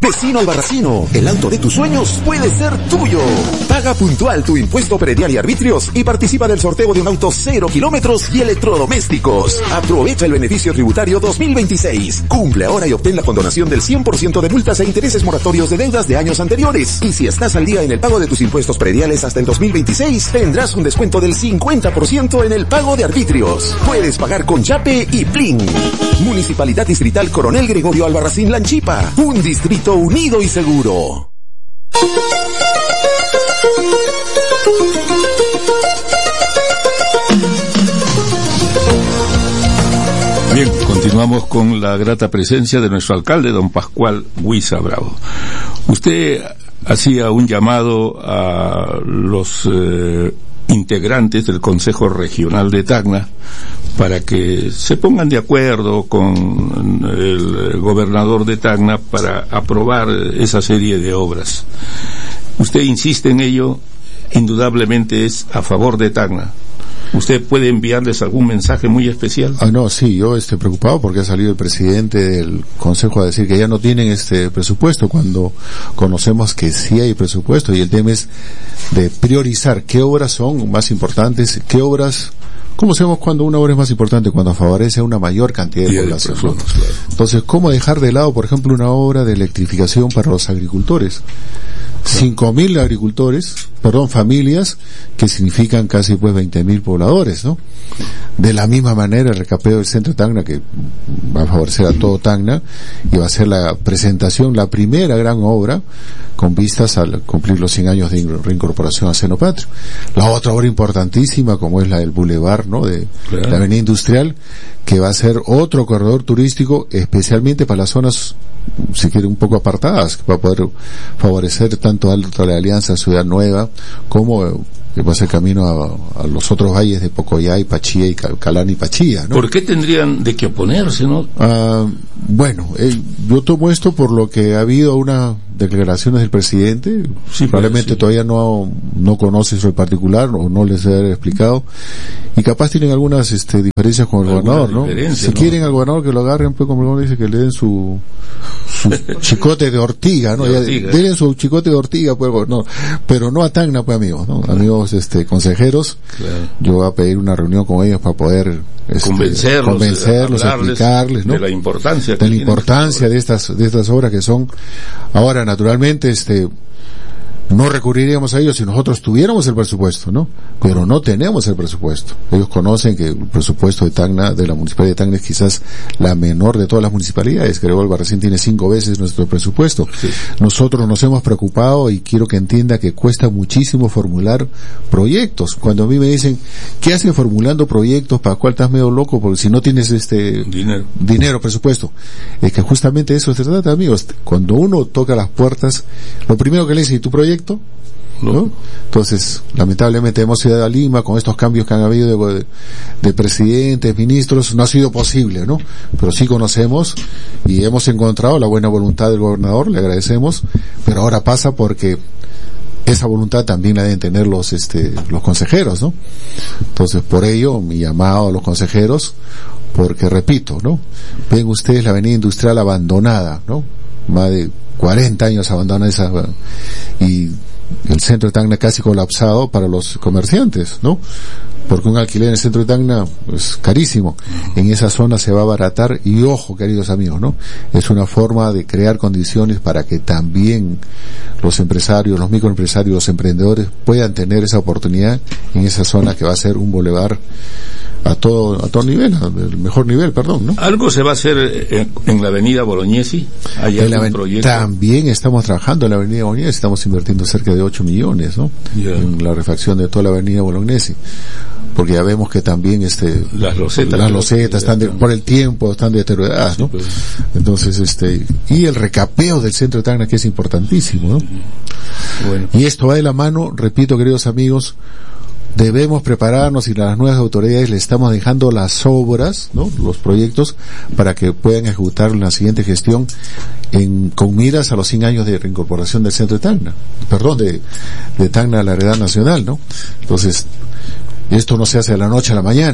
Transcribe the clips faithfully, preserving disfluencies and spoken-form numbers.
Vecino albarracino, el auto de tus sueños puede ser tuyo. Paga puntual tu impuesto predial y arbitrios y participa del sorteo de un auto cero kilómetros y electrodomésticos. Aprovecha el beneficio tributario dos mil veintiséis. Cumple ahora y obtén la condonación del cien por ciento de multas e intereses moratorios de deudas de años anteriores. Y si estás al día en el pago de tus impuestos prediales hasta el dos mil veintiséis, tendrás un descuento del cincuenta por ciento en el pago de arbitrios. Puedes pagar con Yape y Plin. Municipalidad Distrital Coronel Gregorio Albarracín Lanchipa. Un distrito unido y seguro. Bien, continuamos con la grata presencia de nuestro alcalde, don Pascual Huiza Bravo. Usted hacía un llamado a los eh, integrantes del Consejo Regional de Tacna para que se pongan de acuerdo con el gobernador de Tacna para aprobar esa serie de obras. Usted insiste en ello, indudablemente es a favor de Tacna. ¿Usted puede enviarles algún mensaje muy especial? Ah, no, sí, yo estoy preocupado porque ha salido el presidente del Consejo a decir que ya no tienen este presupuesto, cuando conocemos que sí hay presupuesto, y el tema es de priorizar qué obras son más importantes, qué obras... ¿Cómo sabemos cuando una obra es más importante? Cuando favorece a una mayor cantidad de población, ¿no? Claro. Entonces, ¿cómo dejar de lado, por ejemplo, una obra de electrificación para los agricultores? Cinco mil agricultores, perdón, familias, que significan casi pues veinte mil pobladores, ¿no? De la misma manera, el recapeo del centro de Tacna, que va a favorecer a todo Tacna, y va a ser la presentación, la primera gran obra, con vistas a cumplir los cien años de reincorporación a Seno Patrio. La otra obra importantísima, como es la del Boulevard, ¿no? De claro. La Avenida Industrial, que va a ser otro corredor turístico, especialmente para las zonas, si quiere, un poco apartadas, que va a poder favorecer tanto a la Alianza Ciudad Nueva, como que va a ser camino a, a los otros valles de Pocoyay, Pachía y Calán y Pachía, ¿no? ¿Por qué tendrían de que oponerse, no? Ah, bueno, eh, yo tomo esto por lo que ha habido unas declaraciones del presidente, sí, probablemente sí. Todavía no no conoce sobre el particular o no les ha explicado, y capaz tienen algunas este, diferencias con el gobernador, ¿no? Si ¿no? quieren al gobernador que lo agarren, pues como el gobernador dice, que le den su su chicote de ortiga, ¿no? De ortiga. Ya, denle su chicote de ortiga, pues, no, pero no a Tacna, pues, amigos, ¿no? Claro. Amigos, este, consejeros, claro. Yo voy a pedir una reunión con ellos para poder este, convencerlos, convencerlos explicarles, ¿no? De la importancia, de la importancia de estas, de estas obras que son, ahora, naturalmente, este, no recurriríamos a ellos si nosotros tuviéramos el presupuesto, ¿no? Pero no tenemos el presupuesto. Ellos conocen que el presupuesto de Tacna, de la municipalidad de Tacna, es quizás la menor de todas las municipalidades. Gregorio Albarracín tiene cinco veces nuestro presupuesto. Sí. Nosotros nos hemos preocupado, y quiero que entienda que cuesta muchísimo formular proyectos. Cuando a mí me dicen, ¿qué hacen formulando proyectos? ¿Para cuál estás medio loco? Porque si no tienes este dinero, dinero, presupuesto. Es que justamente eso se trata, amigos. Cuando uno toca las puertas, lo primero que le dice, ¿y tu proyecto? ¿No? Entonces, lamentablemente hemos ido a Lima con estos cambios que han habido de, de presidentes, ministros, no ha sido posible, ¿no? Pero sí conocemos y hemos encontrado la buena voluntad del gobernador, le agradecemos, pero ahora pasa porque esa voluntad también la deben tener los este los consejeros, ¿no? Entonces, por ello, mi llamado a los consejeros, porque repito, ¿no? Ven ustedes la avenida industrial abandonada, ¿no? Más de cuarenta años abandonada esa, y el centro de Tacna casi colapsado para los comerciantes, ¿no? Porque un alquiler en el centro de Tacna es carísimo. En esa zona se va a abaratar, y ojo, queridos amigos, ¿no? Es una forma de crear condiciones para que también los empresarios, los microempresarios, los emprendedores puedan tener esa oportunidad en esa zona que va a ser un bulevar a todo a todo nivel, el mejor nivel, perdón, ¿no? ¿Algo se va a hacer en, en la avenida Bolognesi? ¿Hay algún la, proyecto? También estamos trabajando en la avenida Bolognesi, estamos invirtiendo cerca de ocho millones, ¿no? Yeah. En la refacción de toda la avenida Bolognesi. Porque ya vemos que también este las losetas, las losetas están de, por el tiempo están deterioradas, ¿no? Sí, pues. Entonces este y el recapeo del centro de Tacna, que es importantísimo, ¿no? Bueno. Y esto va de la mano, repito, queridos amigos, debemos prepararnos, y las nuevas autoridades le estamos dejando las obras, ¿no? Los proyectos para que puedan ejecutar en la siguiente gestión en, con miras a los cien años de reincorporación del centro de Tacna, perdón, de, de Tacna a la heredad nacional, ¿no? Entonces, esto no se hace de la noche a la mañana,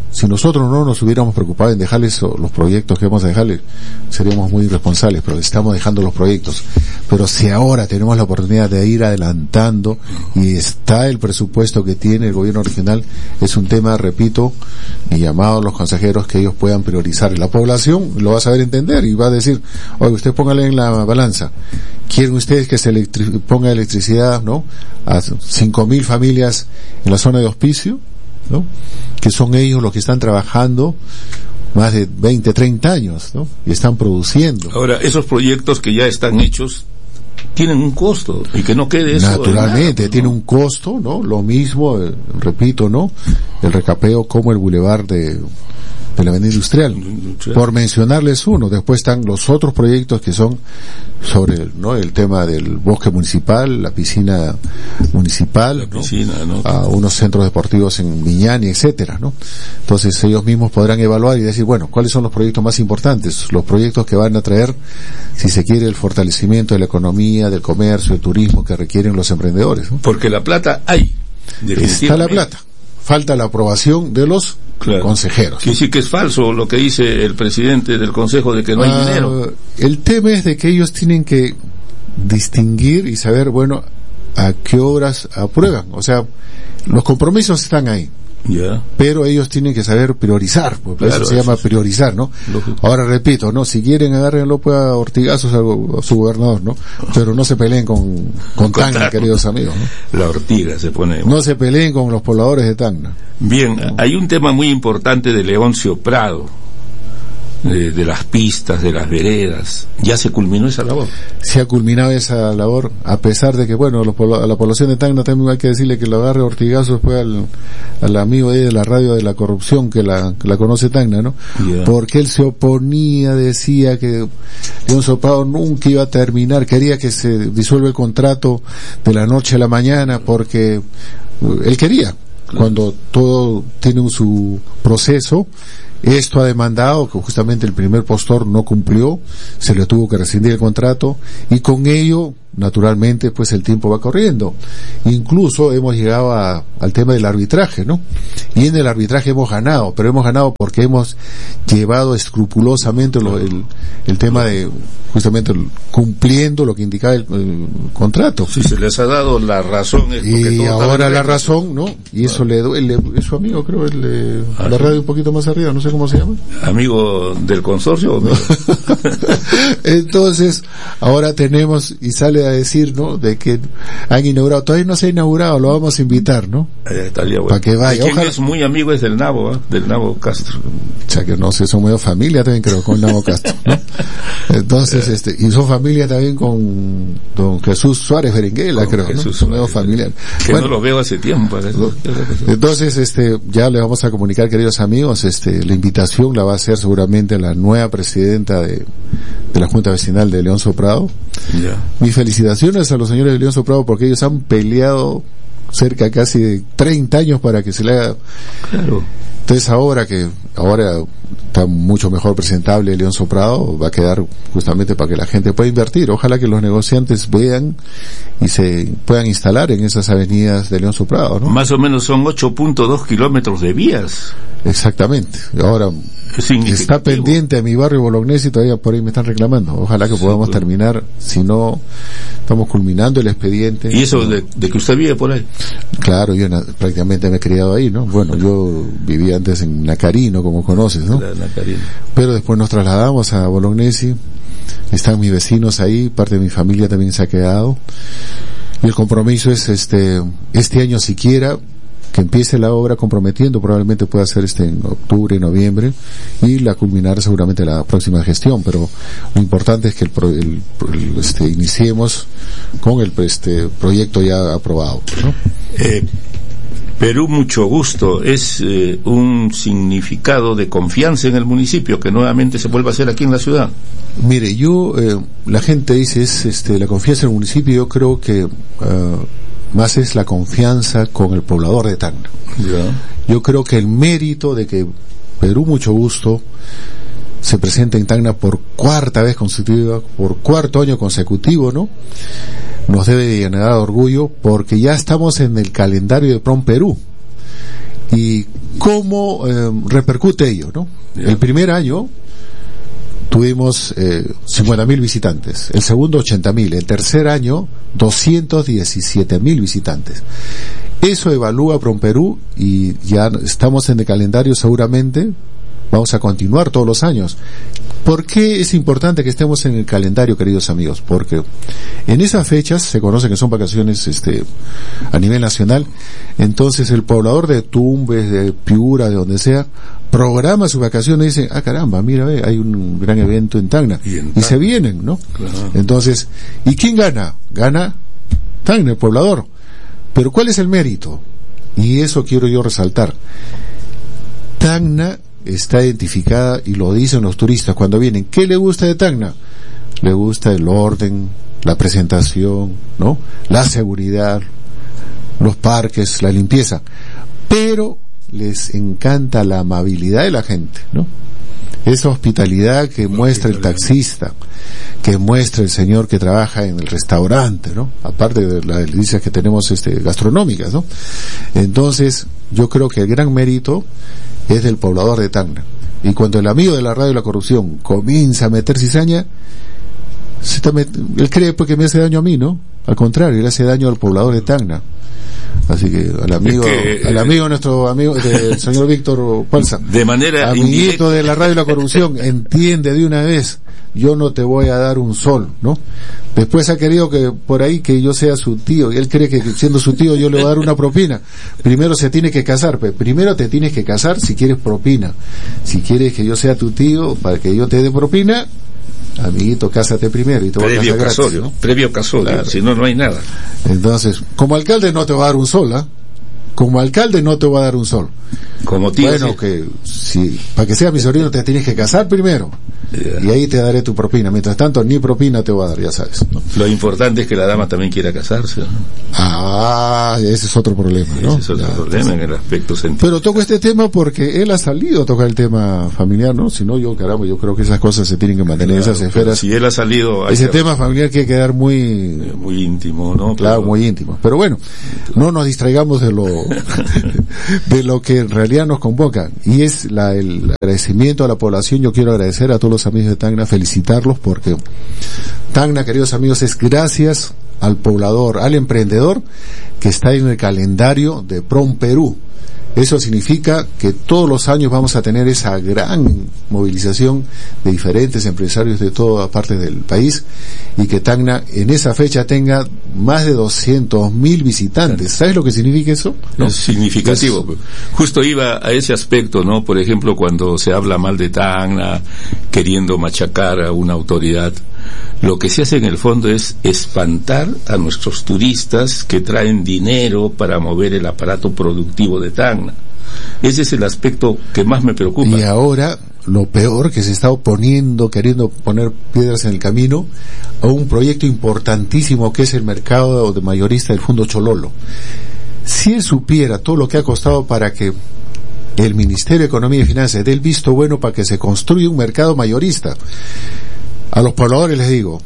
si nosotros no nos hubiéramos preocupado en dejarles los proyectos que vamos a dejarles, seríamos muy irresponsables, pero estamos dejando los proyectos. Pero si ahora tenemos la oportunidad de ir adelantando y está el presupuesto que tiene el gobierno regional, es un tema, repito, y llamado a los consejeros que ellos puedan priorizar. La población lo va a saber entender y va a decir, oye, usted póngale en la balanza. ¿Quieren ustedes que se electri- ponga electricidad, no? A cinco mil familias en la zona de Hospicio, ¿no? Que son ellos los que están trabajando más de veinte, treinta años, ¿no? Y están produciendo. Ahora, esos proyectos que ya están hechos tienen un costo, y que no quede eso. Naturalmente, nada, tiene ¿no? un costo, ¿no? Lo mismo, eh, repito, ¿no? El recapeo como el bulevar de de la avenida industrial, industrial, por mencionarles uno. Después están los otros proyectos que son sobre, ¿no?, el tema del bosque municipal, la piscina municipal, la piscina, ¿no? ¿no? A unos centros deportivos en Miñani, etcétera, ¿no? Entonces ellos mismos podrán evaluar y decir, bueno, ¿cuáles son los proyectos más importantes? Los proyectos que van a traer, si se quiere, el fortalecimiento de la economía, del comercio, del turismo que requieren los emprendedores, ¿no? Porque la plata hay. Está la plata. Falta la aprobación de los claro. consejeros. Que sí que es falso lo que dice el presidente del consejo de que no hay uh, dinero. El tema es de que ellos tienen que distinguir y saber, bueno, a qué obras aprueban. O sea, los compromisos están ahí. Yeah. Pero ellos tienen que saber priorizar, pues claro, eso se eso llama priorizar, ¿no? Lógico. Ahora repito, ¿no? Si quieren agárrenlo pues a ortigazos a, a su gobernador, ¿no? Pero no se peleen con, con Tacna, queridos amigos, ¿no? La ortiga se pone. No se peleen con los pobladores de Tacna. Bien, no. Hay un tema muy importante de Leoncio Prado. De, de las pistas, de las veredas. ¿Ya se culminó esa labor? Se ha culminado esa labor, a pesar de que, bueno, los, a la población de Tacna también hay que decirle que lo agarre ortigazos fue al, al amigo de la radio de la corrupción que la, que la conoce Tacna, ¿no? Yeah. Porque él se oponía, decía que Leoncio Prado nunca iba a terminar, quería que se disuelva el contrato de la noche a la mañana, porque él quería, claro. Cuando todo tiene un, su proceso. Esto ha demandado que justamente el primer postor no cumplió, se le tuvo que rescindir el contrato y con ello, naturalmente, pues el tiempo va corriendo. Incluso hemos llegado a, al tema del arbitraje, ¿no? Y en el arbitraje hemos ganado, pero hemos ganado porque hemos llevado escrupulosamente lo, el, el tema de justamente el, cumpliendo lo que indicaba el, el contrato. Si se les ha dado la razón. Es y ahora la razón, ¿no? Y eso le duele, es su amigo, creo, el de ah, la radio un poquito más arriba, no sé cómo se llama. ¿Amigo del consorcio? ¿O no? Entonces, ahora tenemos, y sale a decir, ¿no?, de que han inaugurado, todavía no se ha inaugurado, lo vamos a invitar, ¿no? Eh, estaría bueno. Para que vaya. ¿Quién Ojalá... es muy amigo es del Nabo, ¿eh? Del Nabo Castro. O sea que no sé, son medio familia también creo con Nabo Castro, ¿no? Entonces, este, y son familia también con don Jesús Suárez Berenguela, con creo, Jesús ¿no? Son medio familiar. Que bueno, no lo veo hace tiempo. Eso. Entonces, este, ya le vamos a comunicar, queridos amigos, este, la invitación la va a hacer seguramente la nueva presidenta de, de la Junta Vecinal de Leoncio Prado. Yeah. Mis felicitaciones a los señores de Leoncio Prado porque ellos han peleado cerca casi de treinta años para que se le haga. Claro. Entonces ahora que, ahora está mucho mejor presentable Leoncio Prado, va a quedar justamente para que la gente pueda invertir. Ojalá que los negociantes vean y se puedan instalar en esas avenidas de Leoncio Prado, ¿no? Más o menos son ocho punto dos kilómetros de vías. Exactamente. Ahora, está pendiente a mi barrio Bolognesi, todavía por ahí me están reclamando. Ojalá que podamos sí, pues. terminar, si no, estamos culminando el expediente. ¿Y eso de, de que usted vive por ahí? Claro, yo na, prácticamente me he criado ahí, ¿no? Bueno, yo vivía antes en Nacarino, como conoces, ¿no? Nacarino. Pero después nos trasladamos a Bolognesi, están mis vecinos ahí, parte de mi familia también se ha quedado. Y el compromiso es este, este año siquiera, que empiece la obra comprometiendo, probablemente pueda ser este en octubre, noviembre, y la culminar seguramente la próxima gestión, pero lo importante es que el, el, el este iniciemos con el este proyecto ya aprobado, ¿no? Eh, Perú, mucho gusto, es eh, un significado de confianza en el municipio que nuevamente se vuelva a hacer aquí en la ciudad. Mire, yo, eh, la gente dice es este la confianza en el municipio, yo creo que uh, más es la confianza con el poblador de Tacna. Yeah. Yo creo que el mérito de que Perú, mucho gusto, se presente en Tacna por cuarta vez consecutiva, por cuarto año consecutivo, ¿no? Nos debe llenar de orgullo porque ya estamos en el calendario de Prom Perú. y cómo eh, repercute ello, ¿no? Yeah. El primer año tuvimos eh, cincuenta mil visitantes, el segundo ochenta mil, el tercer año doscientos diecisiete mil visitantes. Eso evalúa PROMPERÚ y ya estamos en el calendario seguramente. Vamos a continuar todos los años. ¿Por qué es importante que estemos en el calendario, queridos amigos? Porque en esas fechas se conoce que son vacaciones este a nivel nacional. Entonces el poblador de Tumbes, de Piura, de donde sea, programa sus vacaciones y dice, ah caramba, mira, ve, hay un gran evento en Tacna. Y, en y se vienen, ¿no? Claro. Entonces, ¿y quién gana? Gana Tacna, el poblador. Pero ¿cuál es el mérito? Y eso quiero yo resaltar. Tacna está identificada, y lo dicen los turistas cuando vienen, ¿qué le gusta de Tacna? Le gusta el orden, la presentación, ¿no? La seguridad, los parques, la limpieza, pero les encanta la amabilidad de la gente, ¿no? Esa hospitalidad que muestra el taxista, que muestra el señor que trabaja en el restaurante, ¿no? Aparte de las delicias que tenemos este gastronómicas, ¿no? Entonces, yo creo que el gran mérito es del poblador de Tacna. Y cuando el amigo de la radio de la corrupción comienza a meter cizaña, se está met... él cree pues que me hace daño a mí, ¿no? Al contrario, le hace daño al poblador de Tacna. Así que al amigo, es que, al amigo eh, nuestro amigo, el señor Víctor Palza, de manera amiguito indirecta de la radio de la corrupción, entiende de una vez, yo no te voy a dar un sol, ¿no? Después ha querido que por ahí que yo sea su tío, y él cree que siendo su tío yo le voy a dar una propina. Primero se tiene que casar, pues primero te tienes que casar si quieres propina. Si quieres que yo sea tu tío para que yo te dé propina, amiguito, cásate primero y te voy a casar gratis, casorio, ¿no? Previo casorio, claro. Si no, no hay nada. Entonces, como alcalde no te va a dar un sol, ¿ah? ¿eh? Como alcalde no te va a dar un sol. Como tío, bueno, sí. que si para que sea mi sobrino te tienes que casar primero. Yeah. Y ahí te daré tu propina. Mientras tanto, ni propina te voy a dar, ya sabes, ¿no? Lo importante es que la dama también quiera casarse, ¿no? Ah, ese es otro problema, ¿no? Ese es otro ya, problema entonces, en el aspecto sentimental. Pero toco este tema porque él ha salido a tocar el tema familiar, ¿no? Si no, yo, caramba, yo creo que esas cosas se tienen que mantener, claro, esas esferas. Si él ha salido... Ese tema familiar quiere quedar muy... Muy íntimo, ¿no? Claro, pero... muy íntimo. Pero bueno, no nos distraigamos de lo... de lo que en realidad nos convoca, y es la, el agradecimiento a la población. Yo quiero agradecer a todos los amigos de Tacna, felicitarlos, porque Tacna, queridos amigos, es gracias al poblador, al emprendedor que está en el calendario de PROMPERÚ. Eso significa que todos los años vamos a tener esa gran movilización de diferentes empresarios de todas partes del país, y que Tacna en esa fecha tenga más de doscientos mil visitantes. ¿Sabes lo que significa eso? ¿No? Es significativo. Pues, justo iba a ese aspecto, ¿no? Por ejemplo, cuando se habla mal de Tacna, queriendo machacar a una autoridad, lo que se hace en el fondo es espantar a nuestros turistas que traen dinero para mover el aparato productivo de Tacna. Ese es el aspecto que más me preocupa. Y ahora, lo peor, que se está oponiendo, queriendo poner piedras en el camino a un proyecto importantísimo que es el mercado de mayorista del Fondo Chololo. Si él supiera todo lo que ha costado para que el Ministerio de Economía y Finanzas dé el visto bueno para que se construya un mercado mayorista, a los pobladores les digo,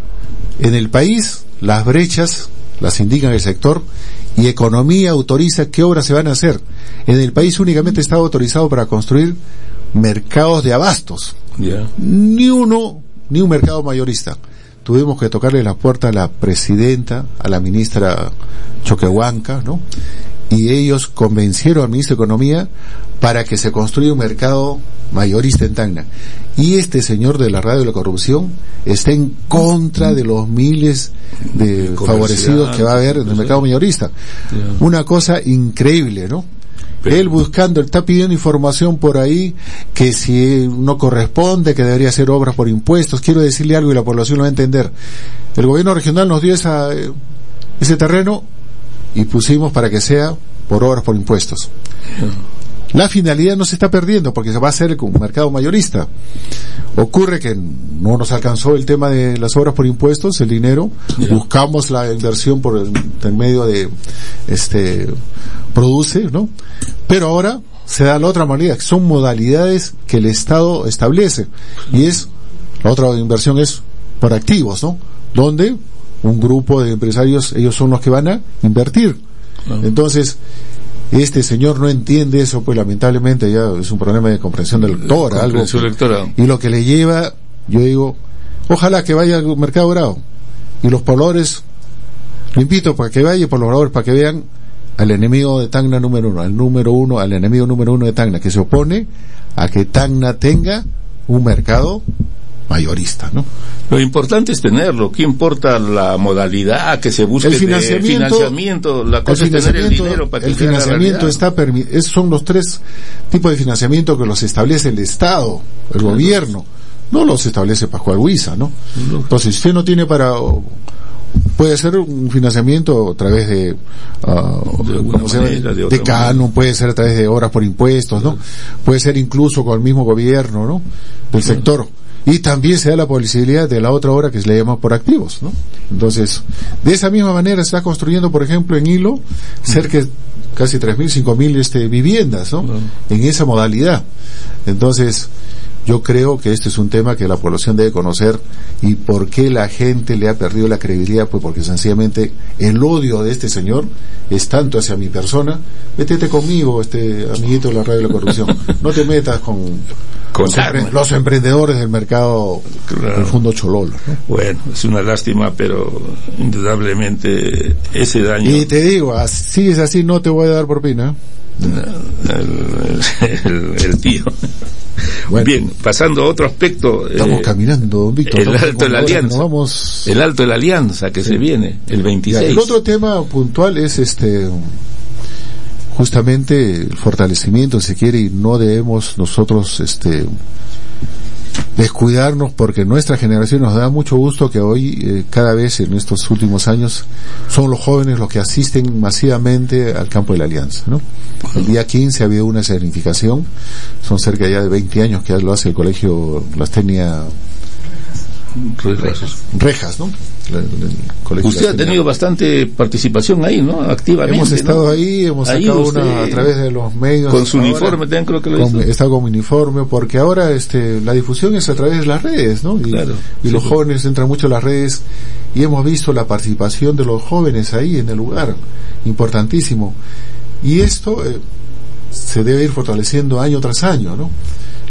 en el país las brechas las indican el sector, y Economía autoriza qué obras se van a hacer. En el país únicamente está autorizado para construir mercados de abastos, yeah. Ni uno, ni un mercado mayorista. Tuvimos que tocarle la puerta a la presidenta, a la ministra Choquehuanca, ¿no? Y ellos convencieron al ministro de Economía para que se construya un mercado mayorista en Tacna. Y este señor de la radio de la corrupción está en contra de los miles de favorecidos que va a haber en el mercado mayorista. Yeah. Una cosa increíble, ¿no? Pero... él buscando, él está pidiendo información por ahí que si no corresponde, que debería hacer obras por impuestos. Quiero decirle algo y la población lo va a entender. El gobierno regional nos dio esa, ese terreno y pusimos para que sea por obras por impuestos. Yeah. La finalidad no se está perdiendo porque se va a hacer un mercado mayorista. Ocurre que no nos alcanzó el tema de las obras por impuestos, el dinero, yeah. Buscamos la inversión por el, el medio de este produce, ¿no? Pero ahora se da la otra modalidad, que son modalidades que el Estado establece, y es la otra inversión es por activos, ¿no? Donde un grupo de empresarios, ellos son los que van a invertir. Uh-huh. Entonces, Este señor no entiende eso, pues lamentablemente ya es un problema de comprensión del lector, algo. Que, y lo que le lleva, yo digo, ojalá que vaya al Mercado Bravo. Y los pobladores, lo invito para que vaya, por los pobladores, para que vean al enemigo de Tacna número uno, al número uno, al enemigo número uno de Tacna, que se opone a que Tacna tenga un mercado mayorista, ¿no? Lo importante es tenerlo. ¿Qué importa la modalidad que se busque? El financiamiento, de financiamiento? La cosa el es tener el dinero para que el financiamiento está permi- es, son los tres tipos de financiamiento que los establece el Estado, el claro. gobierno, no los establece Pascual Huiza, ¿no? no. Entonces, si usted no tiene para, puede ser un financiamiento a través de, uh, de, ¿cómo se manera, de, de canon, puede ser a través de obras por impuestos, ¿no? Puede ser incluso con el mismo gobierno, ¿no? Del claro. sector. Y también se da la posibilidad de la otra obra que se le llama por activos, ¿no? Entonces, de esa misma manera se está construyendo, por ejemplo, en Hilo, cerca de casi tres mil, cinco mil este, viviendas, ¿no? En esa modalidad. Entonces, yo creo que este es un tema que la población debe conocer. ¿Y por qué la gente le ha perdido la credibilidad? Pues porque sencillamente el odio de este señor es tanto hacia mi persona. Métete conmigo, este amiguito de la radio de la corrupción. No te metas con, con los, empre- los emprendedores del mercado claro. del fondo Chololo, ¿no? Bueno, es una lástima, pero indudablemente ese daño. Y te digo, si es así, no te voy a dar propina. El, el, el tío. Bueno, bien, pasando a otro aspecto. Estamos eh, caminando, don Víctor. El Alto de la Alianza. Vamos... El Alto de la Alianza que sí. se viene, el veintiséis. Ya, el otro tema puntual es este, justamente el fortalecimiento, si quiere, y no debemos nosotros, este, descuidarnos, porque nuestra generación nos da mucho gusto que hoy, eh, cada vez en estos últimos años, son los jóvenes los que asisten masivamente al campo de la Alianza, ¿no? El día quince ha habido una escenificación, son cerca ya de veinte años que lo hace el colegio Las Tenia Rejas, Rejas, ¿no? El, el colegio usted ha tenido bastante participación ahí, ¿no? Activamente. Hemos estado, ¿no? ahí, hemos ahí sacado una a través de los medios. Con su ahora, uniforme, también creo que lo hizo. Está con uniforme, porque ahora este la difusión es a través de las redes, ¿no? Y, claro, y sí, los sí. jóvenes entran mucho en las redes y hemos visto la participación de los jóvenes ahí en el lugar, importantísimo. Y esto eh, se debe ir fortaleciendo año tras año, ¿no?